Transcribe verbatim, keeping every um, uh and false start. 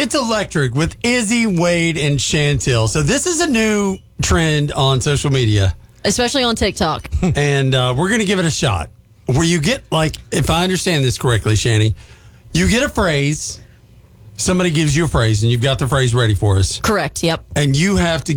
It's electric with Izzy, Wade, and Chantel. So this is a new trend on social media. Especially on TikTok. And uh, we're going to give it a shot. Where you get, like, if I understand this correctly, Shani, you get a phrase, somebody gives you a phrase, and you've got the phrase ready for us. Correct, yep. And you have to